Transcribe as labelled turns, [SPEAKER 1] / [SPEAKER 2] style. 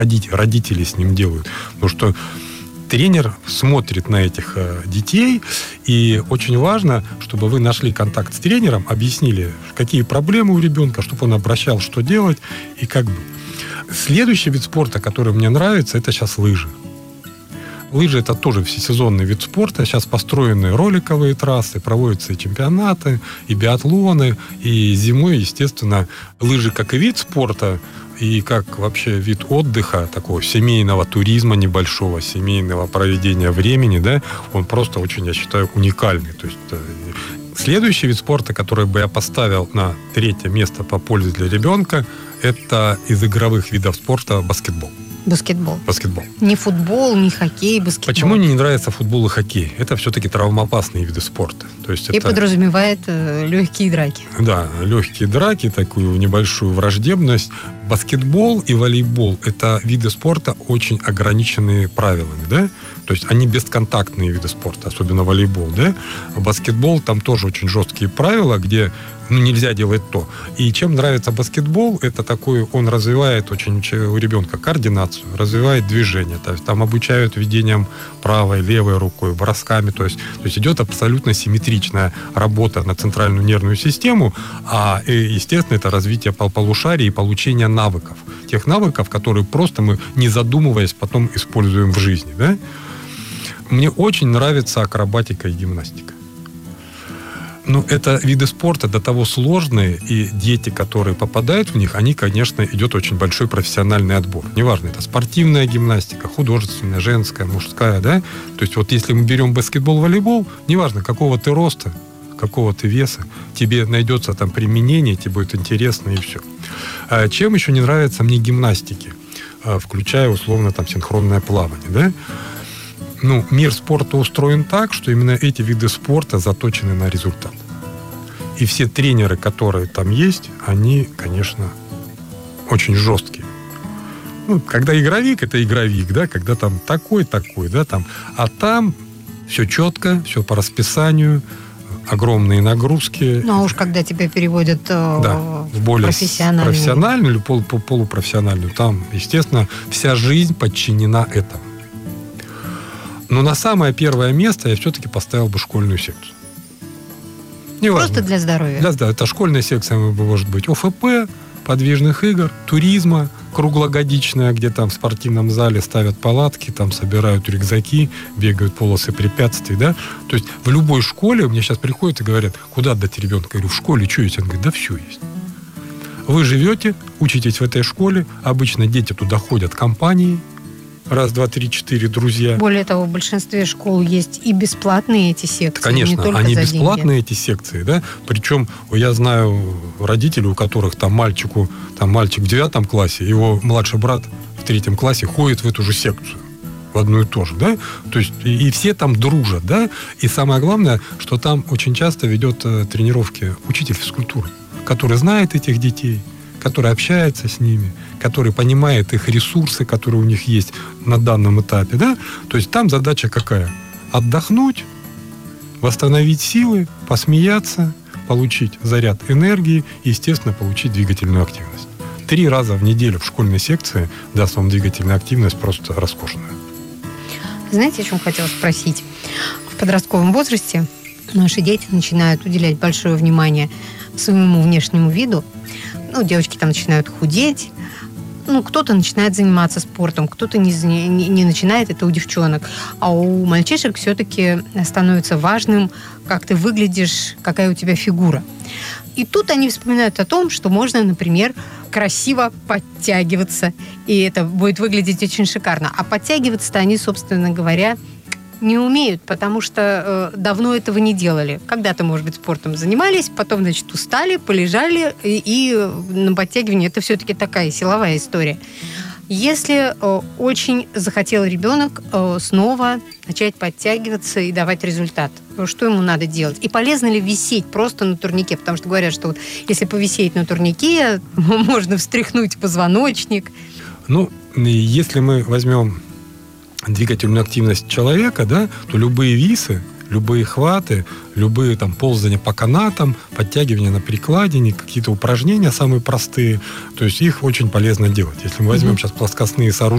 [SPEAKER 1] родители с ним делают. Потому что тренер смотрит на этих детей, и очень важно, чтобы вы нашли контакт с тренером, объяснили, какие проблемы у ребенка, чтобы он обращал, что делать и как бы. Следующий вид спорта, который мне нравится, это сейчас лыжи. Лыжи – это тоже всесезонный вид спорта. Сейчас построены роликовые трассы, проводятся и чемпионаты, и биатлоны. И зимой, естественно, лыжи как и вид спорта, и как вообще вид отдыха, такого семейного туризма небольшого, семейного проведения времени, да, он просто очень, я считаю, уникальный. То есть следующий вид спорта, который бы я поставил на 3-е место по пользе для ребенка, это из игровых видов спорта баскетбол.
[SPEAKER 2] Баскетбол.
[SPEAKER 1] Баскетбол.
[SPEAKER 2] Не футбол, не хоккей, баскетбол.
[SPEAKER 1] Почему мне не нравится футбол и хоккей? Это все-таки травмоопасные виды спорта. То есть
[SPEAKER 2] и это подразумевает легкие драки.
[SPEAKER 1] Да, легкие драки, такую небольшую враждебность. Баскетбол и волейбол – это виды спорта очень ограниченные правилами, да? То есть они бесконтактные виды спорта, особенно волейбол, да? А баскетбол, там тоже очень жесткие правила, где нельзя делать то. И чем нравится баскетбол, это такой, он развивает очень у ребенка координацию, развивает движение. То есть там обучают ведением правой, левой рукой, бросками. То есть идет абсолютно симметричная работа на центральную нервную систему, а, естественно, это развитие полушарий и получение навыков. Тех навыков, которые просто мы, не задумываясь, потом используем в жизни. Да? Мне очень нравится акробатика и гимнастика. Ну, это виды спорта до того сложные, и дети, которые попадают в них, они, конечно, идет очень большой профессиональный отбор. Неважно, это спортивная гимнастика, художественная, женская, мужская, да? То есть вот если мы берем баскетбол, волейбол, неважно, какого ты роста, какого ты веса, тебе найдется там применение, тебе будет интересно и все. А чем еще не нравится мне гимнастики, включая, условно, там, синхронное плавание, да? Ну, мир спорта устроен так, что именно эти виды спорта заточены на результат. И все тренеры, которые там есть, они, конечно, очень жесткие. Ну, когда игровик, это игровик, да, когда там такой, да, там. А там все четко, все по расписанию, огромные нагрузки.
[SPEAKER 2] Ну, а уж когда тебя переводят
[SPEAKER 1] в более профессиональную или полупрофессиональную, там, естественно, вся жизнь подчинена этому. Но на самое первое место я все-таки поставил бы школьную секцию. Неважно.
[SPEAKER 2] Просто для здоровья.
[SPEAKER 1] Для здоровья. Это школьная секция может быть ОФП, подвижных игр, туризма, круглогодичная, где там в спортивном зале ставят палатки, там собирают рюкзаки, бегают полосы препятствий, да. То есть в любой школе мне сейчас приходят и говорят, куда отдать ребенка? Я говорю, в школе что есть? Он говорит, да все есть. Вы живете, учитесь в этой школе, обычно дети туда ходят компанией, 1, 2, 3, 4 друзья.
[SPEAKER 2] Более того, в большинстве школ есть и бесплатные эти секции.
[SPEAKER 1] Конечно,
[SPEAKER 2] не только
[SPEAKER 1] они
[SPEAKER 2] за
[SPEAKER 1] бесплатные,
[SPEAKER 2] деньги.
[SPEAKER 1] эти секции, да. Причем я знаю родителей, у которых там мальчик в 9 классе, его младший брат в 3 классе ходит в эту же секцию. В одну и ту же, да. То есть и все там дружат, да. И самое главное, что там очень часто ведет тренировки учитель физкультуры, который знает этих детей, который общается с ними, который понимает их ресурсы, которые у них есть на данном этапе, да? То есть там задача какая? Отдохнуть, восстановить силы, посмеяться, получить заряд энергии и, естественно, получить двигательную активность. 3 раза в неделю в школьной секции даст вам двигательную активность просто роскошная.
[SPEAKER 2] Знаете, о чем хотела спросить? В подростковом возрасте наши дети начинают уделять большое внимание своему внешнему виду. Ну, девочки там начинают худеть, ну, кто-то начинает заниматься спортом, кто-то не начинает, это у девчонок. А у мальчишек все-таки становится важным, как ты выглядишь, какая у тебя фигура. И тут они вспоминают о том, что можно, например, красиво подтягиваться, и это будет выглядеть очень шикарно. А подтягиваться-то они, собственно говоря, не умеют, потому что давно этого не делали. Когда-то, может быть, спортом занимались, потом, значит, устали, полежали, и на подтягивание это все-таки такая силовая история. Если очень захотел ребенок снова начать подтягиваться и давать результат, что ему надо делать? И полезно ли висеть просто на турнике? Потому что говорят, что вот если повисеть на турнике, можно встряхнуть позвоночник.
[SPEAKER 1] Ну, если мы возьмем двигательную активность человека, да, то любые висы, любые хваты, любые там ползания по канатам, подтягивания на перекладине, какие-то упражнения самые простые. То есть их очень полезно делать. Если мы возьмем сейчас плоскостные сооружения,